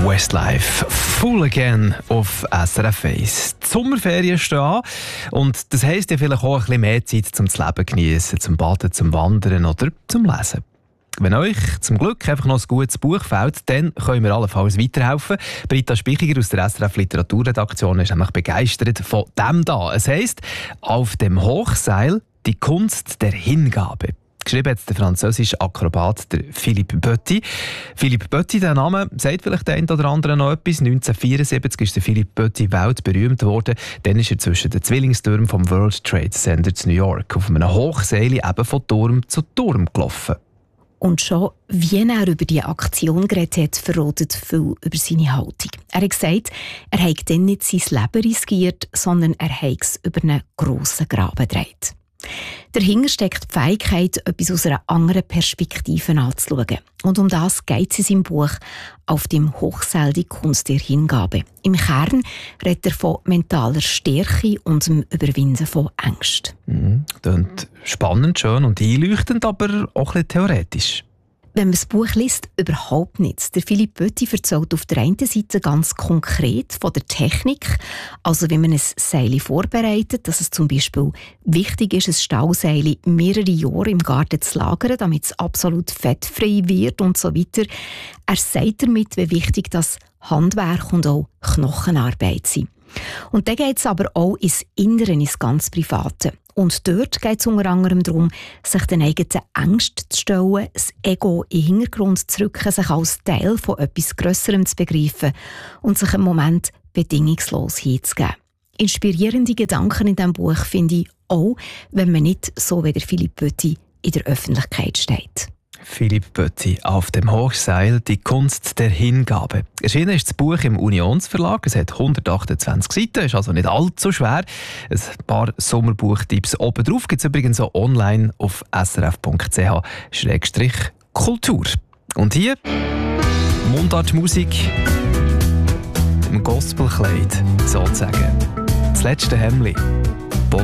Westlife, Full Again auf SRF 1. Die Sommerferien stehen an und das heisst ja vielleicht auch ein bisschen mehr Zeit zum Leben genießen, zum Baden, zum Wandern oder zum Lesen. Wenn euch zum Glück einfach noch ein gutes Buch fehlt, dann können wir allenfalls weiterhelfen. Britta Spichiger aus der SRF Literaturredaktion ist nämlich begeistert von dem da. Es heisst «Auf dem Hochseil, die Kunst der Hingabe». Geschrieben hat der französische Akrobat der Philippe Petit. Philippe Petit, der Name, sagt vielleicht der eine oder andere noch etwas. 1974 ist der Philippe Petit weltberühmt worden. Dann ist er zwischen den Zwillingstürmen vom World Trade Center zu New York auf einem Hochseil eben von Turm zu Turm gelaufen. Und schon, wie er über diese Aktion geredet hat, verratet viel über seine Haltung. Er hat gesagt, er habe dann nicht sein Leben riskiert, sondern er habe es über einen grossen Graben gedreht. Dahinter steckt die Fähigkeit, etwas aus einer anderen Perspektive anzuschauen. Und um das geht es in seinem Buch «Auf dem Hochseil die Kunst der Hingabe». Im Kern redet er von mentaler Stärke und dem Überwinden von Ängsten. Klingt spannend, schön und einleuchtend, aber auch ein bisschen theoretisch. Wenn man das Buch liest, überhaupt nichts. Der Philippe Petit erzählt auf der einen Seite ganz konkret von der Technik, also wie man ein Seil vorbereitet, dass es zum Beispiel wichtig ist, ein Stauseil mehrere Jahre im Garten zu lagern, damit es absolut fettfrei wird und so weiter. Er sagt damit, wie wichtig das Handwerk und auch Knochenarbeit sind. Und dann geht es aber auch ins Innere, ins ganz Private. Und dort geht es unter anderem darum, sich den eigenen Ängsten zu stellen, das Ego in den Hintergrund zu rücken, sich als Teil von etwas Grösserem zu begreifen und sich einen Moment bedingungslos hinzugeben. Inspirierende Gedanken in diesem Buch finde ich auch, wenn man nicht so wie der Philippe Petit in der Öffentlichkeit steht. Philippe Petit, «Auf dem Hochseil, die Kunst der Hingabe». Erschienen ist das Buch im Unionsverlag. Es hat 128 Seiten, ist also nicht allzu schwer. Ein paar Sommerbuchtipps oben drauf gibt es übrigens auch online auf srf.ch/kultur. Und hier Mundartmusik im Gospelkleid, sozusagen. Das letzte Hemli.